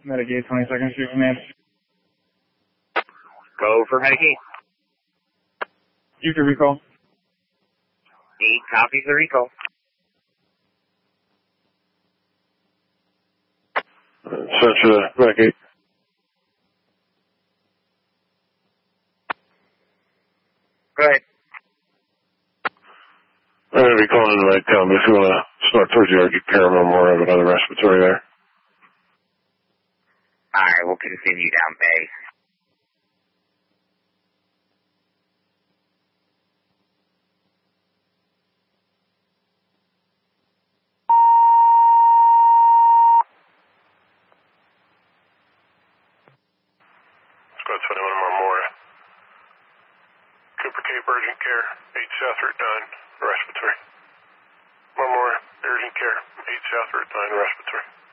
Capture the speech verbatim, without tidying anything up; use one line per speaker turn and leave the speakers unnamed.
Medicaid, twenty-second Street Command.
Go for Medicaid.
Future recall.
Eight copies the recall.
Search uh, Medicaid.
Go ahead.
I'm going to be calling in the night town, but if you want to start towards the urgent care, I'm more of another respiratory there.
Alright, we'll continue down Bay.
Squad twenty-one, Marmora. Cooper Cape, urgent care, eight South Route nine, respiratory. Marmora, urgent care, eight South Route nine, respiratory.